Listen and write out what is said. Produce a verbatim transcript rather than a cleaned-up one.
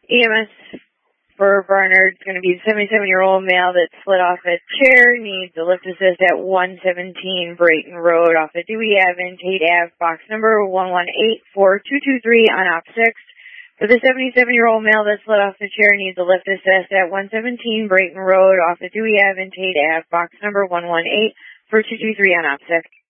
E M S for Barnard is going to be a seventy-seven-year-old male that slid off a chair, needs a lift assist at one seventeen Brayton Road off of Dewey Avenue, Tate Ave, box number one one eight four two two three on op six. For the seventy-seven-year-old male that slid off the chair, needs a lift assist at one seventeen Brayton Road off of Dewey Avenue, Tate Ave, box number one one eight four two two three on op six.